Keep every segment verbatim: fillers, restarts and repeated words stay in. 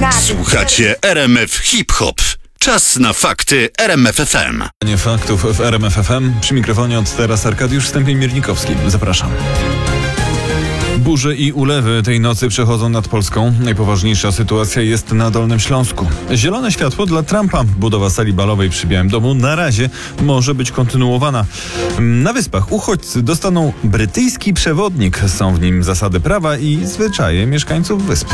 Słuchacie R M F Hip Hop. Czas na fakty R M F F M. Nie faktów w R M F F M. Przy mikrofonie od teraz Arkadiusz Stępień-Miernikowski. Zapraszam. Burze i ulewy tej nocy przechodzą nad Polską. Najpoważniejsza sytuacja jest na Dolnym Śląsku. Zielone światło dla Trumpa. Budowa sali balowej przy Białym Domu na razie może być kontynuowana. Na Wyspach uchodźcy dostaną brytyjski przewodnik. Są w nim zasady prawa i zwyczaje mieszkańców wysp.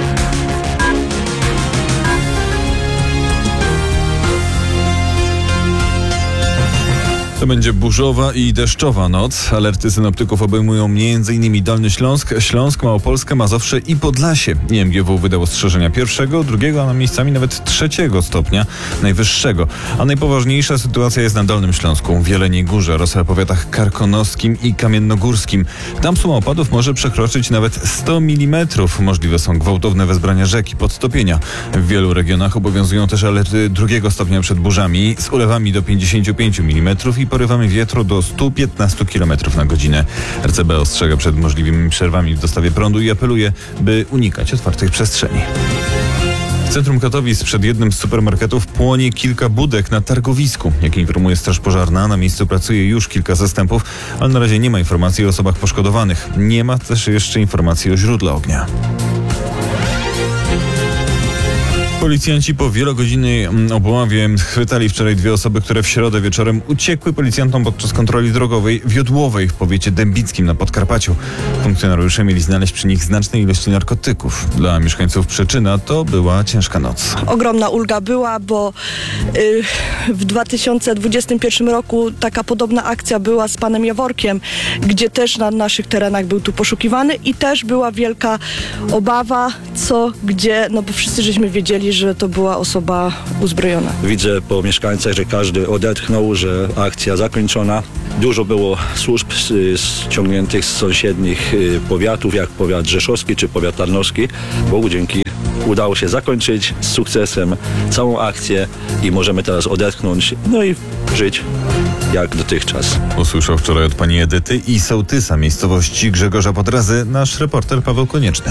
To będzie burzowa i deszczowa noc. Alerty synoptyków obejmują m.in. Dolny Śląsk, Śląsk, Małopolskę, Mazowsze i Podlasie. I M G W wydało ostrzeżenia pierwszego, drugiego, a na miejscami nawet trzeciego stopnia najwyższego. A najpoważniejsza sytuacja jest na Dolnym Śląsku, w Jeleniej Górze oraz w powiatach karkonoskim i kamiennogórskim. Tam suma opadów może przekroczyć nawet sto milimetrów. Możliwe są gwałtowne wezbrania rzek i podtopienia. W wielu regionach obowiązują też alerty drugiego stopnia przed burzami z ulewami do pięćdziesięciu pięciu milimetrów i porywami wiatru do stu piętnastu kilometrów na godzinę. R C B ostrzega przed możliwymi przerwami w dostawie prądu i apeluje, by unikać otwartych przestrzeni. W centrum Katowic przed jednym z supermarketów płonie kilka budek na targowisku. Jak informuje Straż Pożarna, na miejscu pracuje już kilka zastępów, ale na razie nie ma informacji o osobach poszkodowanych. Nie ma też jeszcze informacji o źródle ognia. Policjanci po wielogodzinnej obławie chwytali wczoraj dwie osoby, które w środę wieczorem uciekły policjantom podczas kontroli drogowej w Jodłowej w powiecie dębickim na Podkarpaciu. Funkcjonariusze mieli znaleźć przy nich znaczne ilości narkotyków. Dla mieszkańców przyczyna to była ciężka noc. Ogromna ulga była, bo y, w dwa tysiące dwudziestym pierwszym roku taka podobna akcja była z panem Jaworkiem, gdzie też na naszych terenach był tu poszukiwany i też była wielka obawa, co, gdzie, no bo wszyscy żeśmy wiedzieli, że to była osoba uzbrojona. Widzę po mieszkańcach, że każdy odetchnął, że akcja zakończona. Dużo było służb ściągniętych z sąsiednich powiatów, jak powiat rzeszowski czy powiat tarnowski. Bogu dzięki udało się zakończyć z sukcesem całą akcję i możemy teraz odetchnąć, no i żyć jak dotychczas. Usłyszał wczoraj od pani Edyty i sołtysa miejscowości Grzegorza Podrazy nasz reporter Paweł Konieczny.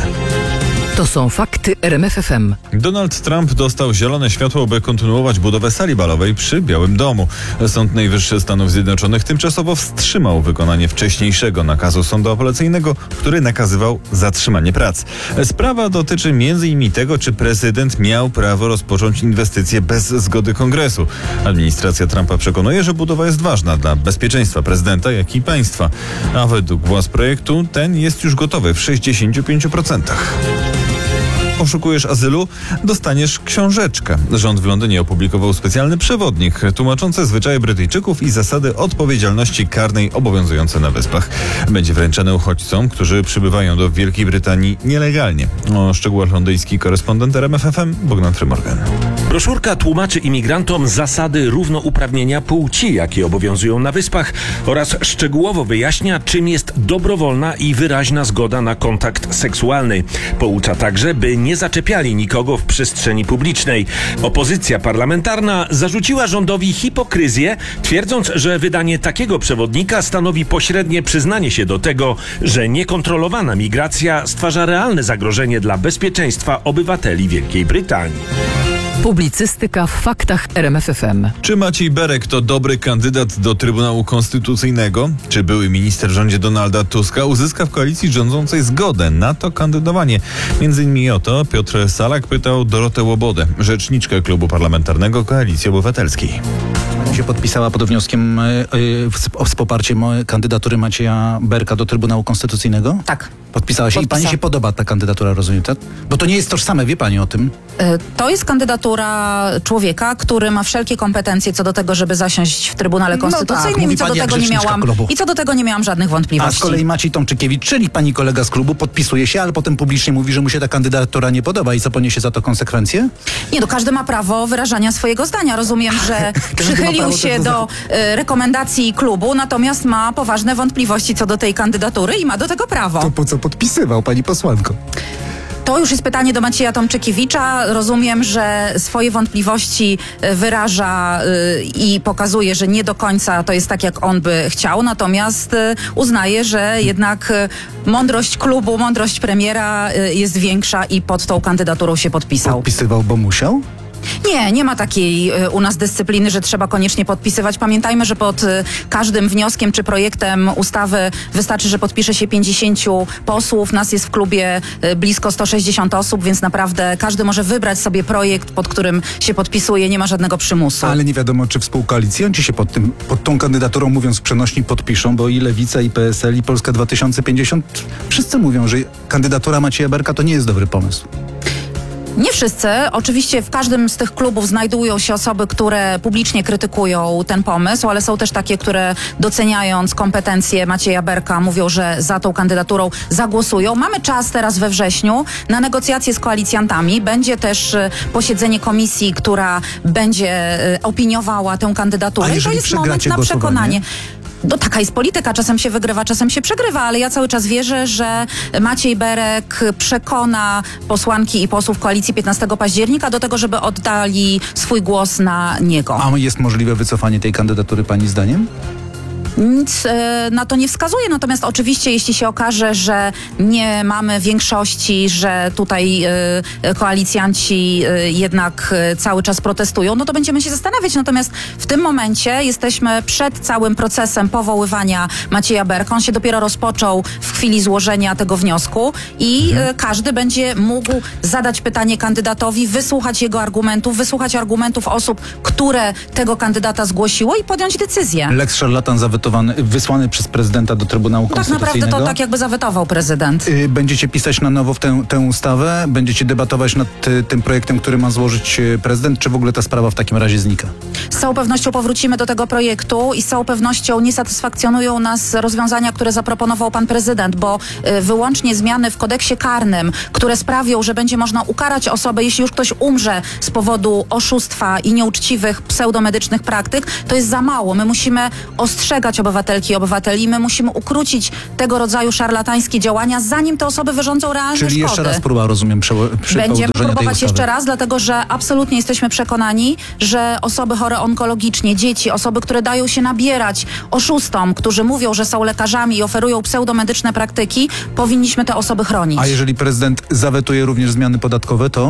To są fakty R M F F M. Donald Trump dostał zielone światło, by kontynuować budowę sali balowej przy Białym Domu. Sąd Najwyższy Stanów Zjednoczonych tymczasowo wstrzymał wykonanie wcześniejszego nakazu sądu apelacyjnego, który nakazywał zatrzymanie prac. Sprawa dotyczy między innymi tego, czy prezydent miał prawo rozpocząć inwestycje bez zgody Kongresu. Administracja Trumpa przekonuje, że budowa jest ważna dla bezpieczeństwa prezydenta, jak i państwa. A według władz projektu ten jest już gotowy w sześćdziesięciu pięciu procentach. Poszukujesz azylu? Dostaniesz książeczkę. Rząd w Londynie opublikował specjalny przewodnik tłumaczący zwyczaje Brytyjczyków i zasady odpowiedzialności karnej obowiązujące na Wyspach. Będzie wręczany uchodźcom, którzy przybywają do Wielkiej Brytanii nielegalnie. O szczegółach londyński korespondent R M F F M Bogdan Frymorgan. Broszurka tłumaczy imigrantom zasady równouprawnienia płci, jakie obowiązują na Wyspach, oraz szczegółowo wyjaśnia, czym jest dobrowolna i wyraźna zgoda na kontakt seksualny. Poucza także, by nie zaczepiali nikogo w przestrzeni publicznej. Opozycja parlamentarna zarzuciła rządowi hipokryzję, twierdząc, że wydanie takiego przewodnika stanowi pośrednie przyznanie się do tego, że niekontrolowana migracja stwarza realne zagrożenie dla bezpieczeństwa obywateli Wielkiej Brytanii. Publicystyka w faktach R M F F M. Czy Maciej Berek to dobry kandydat do Trybunału Konstytucyjnego? Czy były minister w rządzie Donalda Tuska uzyska w koalicji rządzącej zgodę na to kandydowanie? Między innymi o to Piotr Salak pytał Dorotę Łobodę, rzeczniczkę Klubu Parlamentarnego Koalicji Obywatelskiej. Pani się podpisała pod wnioskiem yy, z poparciem kandydatury Macieja Berka do Trybunału Konstytucyjnego? Tak. Podpisała się Podpisa. i pani się podoba ta kandydatura, rozumiem, tak? Bo to nie jest tożsame, wie pani o tym? To jest kandydatura człowieka, który ma wszelkie kompetencje co do tego, żeby zasiąść w Trybunale Konstytucyjnym no tak, i co do pani jak tego nie rzeczniczka miałam klubu. i co do tego nie miałam żadnych A wątpliwości. z kolei Maciej Tomczykiewicz, czyli pani kolega z klubu, podpisuje się, ale potem publicznie mówi, że mu się ta kandydatura nie podoba i co, poniesie za to konsekwencje? Nie, no każdy ma prawo wyrażania swojego zdania. Rozumiem, że przychylił prawo się tego do y, rekomendacji klubu, natomiast ma poważne wątpliwości co do tej kandydatury i ma do tego prawo. To po co podpisywał, pani posłanko? To już jest pytanie do Macieja Tomczykiewicza. Rozumiem, że swoje wątpliwości wyraża y, i pokazuje, że nie do końca to jest tak, jak on by chciał, natomiast y, uznaje, że jednak y, mądrość klubu, mądrość premiera y, jest większa i pod tą kandydaturą się podpisał. Podpisywał, bo musiał? Nie, nie ma takiej y, u nas dyscypliny, że trzeba koniecznie podpisywać. Pamiętajmy, że pod y, każdym wnioskiem czy projektem ustawy wystarczy, że podpisze się pięćdziesięciu posłów. Nas jest w klubie y, blisko sto sześćdziesiąt osób, więc naprawdę każdy może wybrać sobie projekt, pod którym się podpisuje. Nie ma żadnego przymusu. Ale nie wiadomo, czy współkoalicjanci się pod, tym, pod tą kandydaturą, mówiąc przenośni, podpiszą, bo i Lewica, i P S L, i Polska dwa tysiące pięćdziesiąt wszyscy mówią, że kandydatura Macieja Berka to nie jest dobry pomysł. Nie wszyscy. Oczywiście w każdym z tych klubów znajdują się osoby, które publicznie krytykują ten pomysł, ale są też takie, które doceniając kompetencje Macieja Berka mówią, że za tą kandydaturą zagłosują. Mamy czas teraz we wrześniu na negocjacje z koalicjantami. Będzie też y, posiedzenie komisji, która będzie y, opiniowała tę kandydaturę. A I to jeżeli jest moment przegracie na głosowanie? przekonanie. No taka jest polityka, czasem się wygrywa, czasem się przegrywa, ale ja cały czas wierzę, że Maciej Berek przekona posłanki i posłów koalicji piętnastego października do tego, żeby oddali swój głos na niego. A jest możliwe wycofanie tej kandydatury pani zdaniem? Nic e, na to nie wskazuje, natomiast oczywiście jeśli się okaże, że nie mamy większości, że tutaj e, koalicjanci e, jednak e, cały czas protestują, no to będziemy się zastanawiać. Natomiast w tym momencie jesteśmy przed całym procesem powoływania Macieja Berka. On się dopiero rozpoczął w chwili złożenia tego wniosku i e, każdy będzie mógł zadać pytanie kandydatowi, wysłuchać jego argumentów, wysłuchać argumentów osób, które tego kandydata zgłosiło i podjąć decyzję. Lex szarlatan zawetowany, wysłany przez prezydenta do Trybunału Tak Konstytucyjnego. naprawdę to tak jakby zawetował prezydent. Y, Będziecie pisać na nowo w tę, tę ustawę? Będziecie debatować nad y, tym projektem, który ma złożyć y, prezydent? Czy w ogóle ta sprawa w takim razie znika? Z całą pewnością powrócimy do tego projektu i z całą pewnością nie satysfakcjonują nas rozwiązania, które zaproponował pan prezydent, bo y, wyłącznie zmiany w kodeksie karnym, które sprawią, że będzie można ukarać osobę, jeśli już ktoś umrze z powodu oszustwa i nieuczciwych pseudomedycznych praktyk, to jest za mało. My musimy ostrzegać obywatelki i obywateli, my musimy ukrócić tego rodzaju szarlatańskie działania, zanim te osoby wyrządzą realne Czyli szkody. jeszcze raz próba, rozumiem, prze, prze, Będziemy tej próbować ustawy. jeszcze raz, dlatego że absolutnie jesteśmy przekonani, że osoby chore onkologicznie, dzieci, osoby, które dają się nabierać oszustom, którzy mówią, że są lekarzami i oferują pseudomedyczne praktyki, powinniśmy te osoby chronić. A jeżeli prezydent zawetuje również zmiany podatkowe, to?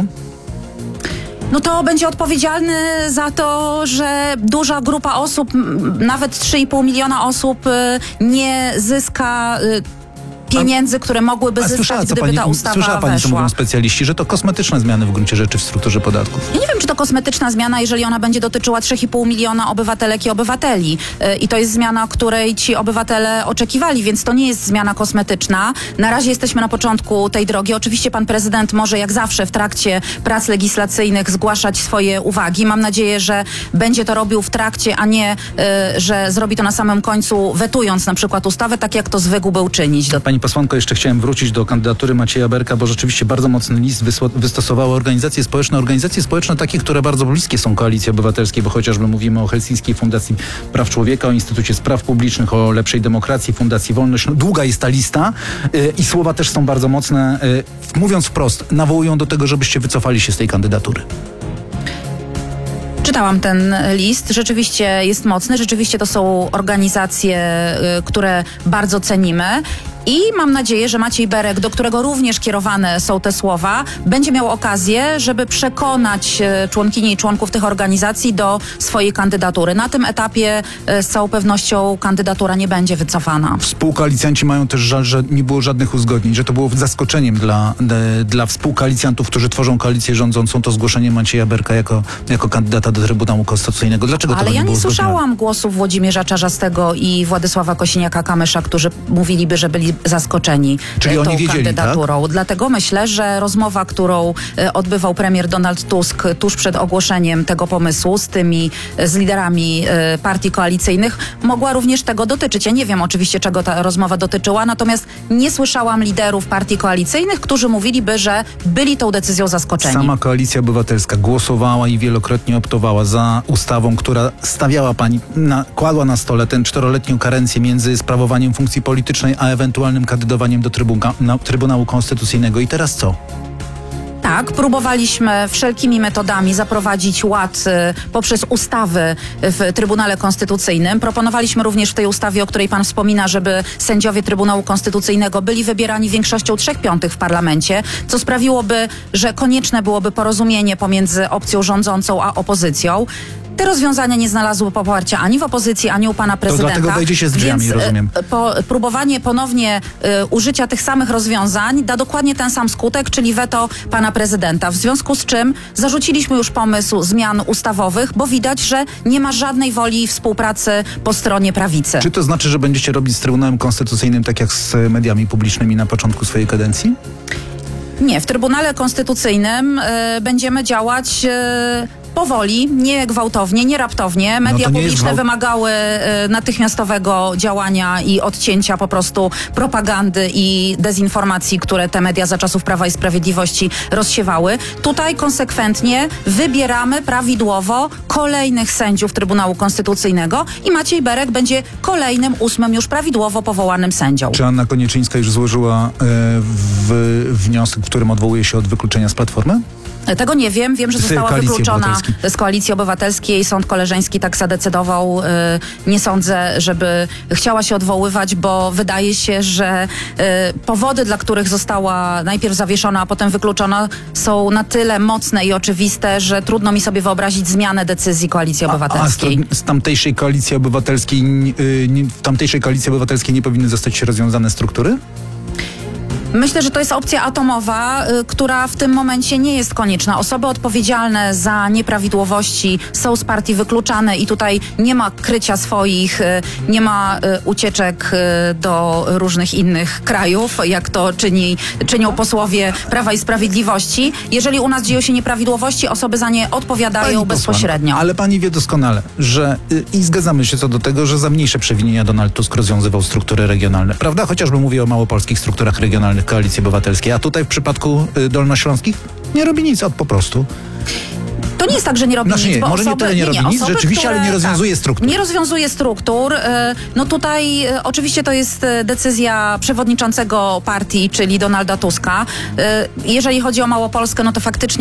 No to będzie odpowiedzialny za to, że duża grupa osób, m, nawet trzy i pół miliona osób y, nie zyska y, pieniędzy, które mogłyby A zyskać, słyszała, co gdyby pani, ta ustawa słyszała pani, co weszła. mówią specjaliści, że to kosmetyczne zmiany w gruncie rzeczy w strukturze podatków. Ja nie wiem, czy to kosmetyczna zmiana, jeżeli ona będzie dotyczyła trzy i pół miliona obywatelek i obywateli. Yy, I to jest zmiana, której ci obywatele oczekiwali, więc to nie jest zmiana kosmetyczna. Na razie jesteśmy na początku tej drogi. Oczywiście pan prezydent może jak zawsze w trakcie prac legislacyjnych zgłaszać swoje uwagi. Mam nadzieję, że będzie to robił w trakcie, a nie, yy, że zrobi to na samym końcu, wetując na przykład ustawę, tak jak to zwykł był czynić. Do... Pani posłanko, jeszcze chciałem wrócić do kandydatury Macieja Berka, bo rzeczywiście bardzo mocny list wysła- wystosowały organizacje społeczne. Organizacje społeczne takie, które bardzo bliskie są Koalicji Obywatelskiej, bo chociażby mówimy o Helsińskiej Fundacji Praw Człowieka, o Instytucie Spraw Publicznych, o Lepszej Demokracji, Fundacji Wolność. No, długa jest ta lista yy, i słowa też są bardzo mocne. Yy, mówiąc wprost, nawołują do tego, żebyście wycofali się z tej kandydatury. Czytałam ten list, rzeczywiście jest mocny, rzeczywiście to są organizacje, y, które bardzo cenimy. I mam nadzieję, że Maciej Berek, do którego również kierowane są te słowa, będzie miał okazję, żeby przekonać e, członkinie i członków tych organizacji do swojej kandydatury. Na tym etapie e, z całą pewnością kandydatura nie będzie wycofana. Współkoalicjanci mają też żal, że nie było żadnych uzgodnień, że to było zaskoczeniem dla, de, dla współkoalicjantów, którzy tworzą koalicję rządzącą, to zgłoszenie Macieja Berka jako, jako kandydata do Trybunału Konstytucyjnego. Dlaczego to Ale nie ja było nie uzgodnione? słyszałam głosów Włodzimierza Czarzastego i Władysława Kosiniaka-Kamysza, którzy mówiliby, że byli zaskoczeni Czyli tą oni wiedzieli, kandydaturą. Tak? Dlatego myślę, że rozmowa, którą e, odbywał premier Donald Tusk tuż przed ogłoszeniem tego pomysłu z tymi, e, z liderami e, partii koalicyjnych, mogła również tego dotyczyć. Ja nie wiem oczywiście, czego ta rozmowa dotyczyła, natomiast nie słyszałam liderów partii koalicyjnych, którzy mówiliby, że byli tą decyzją zaskoczeni. Sama Koalicja Obywatelska głosowała i wielokrotnie optowała za ustawą, która stawiała pani, na, kładła na stole tę czteroletnią karencję między sprawowaniem funkcji politycznej, a ewentualnym kandydowaniem do Trybunału, Trybunału Konstytucyjnego. I teraz co? Tak, próbowaliśmy wszelkimi metodami zaprowadzić ład y, poprzez ustawy w Trybunale Konstytucyjnym. Proponowaliśmy również w tej ustawie, o której pan wspomina, żeby sędziowie Trybunału Konstytucyjnego byli wybierani większością trzech piątych w parlamencie, co sprawiłoby, że konieczne byłoby porozumienie pomiędzy opcją rządzącą a opozycją. Te rozwiązania nie znalazły poparcia ani w opozycji, ani u pana prezydenta. dlatego wejdzie się z drzwiami, więc, rozumiem. Po, próbowanie ponownie y, użycia tych samych rozwiązań da dokładnie ten sam skutek, czyli weto pana prezydenta. W związku z czym zarzuciliśmy już pomysł zmian ustawowych, bo widać, że nie ma żadnej woli współpracy po stronie prawicy. Czy to znaczy, że będziecie robić z Trybunałem Konstytucyjnym tak jak z mediami publicznymi na początku swojej kadencji? Nie, w Trybunale Konstytucyjnym y, będziemy działać y, powoli, nie gwałtownie, nie raptownie. Media No to nie jest publiczne gwałt- wymagały y, natychmiastowego działania i odcięcia po prostu propagandy i dezinformacji, które te media za czasów Prawa i Sprawiedliwości rozsiewały. Tutaj konsekwentnie wybieramy prawidłowo kolejnych sędziów Trybunału Konstytucyjnego i Maciej Berek będzie kolejnym, ósmym już prawidłowo powołanym sędzią. Czy Anna Koniecznińska już złożyła e, w, wniosek, w którym odwołuje się od wykluczenia z Platformy? Tego nie wiem. Wiem, że Z została Koalicji wykluczona Obywatelskiej. z Koalicji Obywatelskiej. Sąd koleżeński tak zadecydował. Y, Nie sądzę, żeby chciała się odwoływać, bo wydaje się, że y, powody, dla których została najpierw zawieszona, a potem wykluczona, są na tyle mocne i oczywiste, że trudno mi sobie wyobrazić zmianę decyzji Koalicji A, a z, Obywatelskiej. to, z tamtejszej Koalicji Obywatelskiej, y, nie, w tamtejszej Koalicji Obywatelskiej nie powinny zostać rozwiązane struktury? Myślę, że to jest opcja atomowa, y, która w tym momencie nie jest konieczna. Osoby odpowiedzialne za nieprawidłowości są z partii wykluczane i tutaj nie ma krycia swoich, y, nie ma y, ucieczek y, do różnych innych krajów, jak to czyni, czynią posłowie Prawa i Sprawiedliwości. Jeżeli u nas dzieją się nieprawidłowości, osoby za nie odpowiadają Pani bezpośrednio. posłanko, ale pani wie doskonale, że y, i zgadzamy się co do tego, że za mniejsze przewinienia Donald Tusk rozwiązywał struktury regionalne, prawda? Chociażby mówię o małopolskich strukturach regionalnych Koalicji Obywatelskiej, a tutaj w przypadku y, dolnośląskich nie robi nic, od po prostu. To nie jest tak, że nie robi Znaczy nic, nie, bo może nie osoby, tyle nie robi nic, osoby, rzeczywiście, ale nie rozwiązuje tak, struktur. Nie rozwiązuje struktur. Y, No tutaj y, oczywiście to jest y, decyzja przewodniczącego partii, czyli Donalda Tuska. Y, Jeżeli chodzi o Małopolskę, no to faktycznie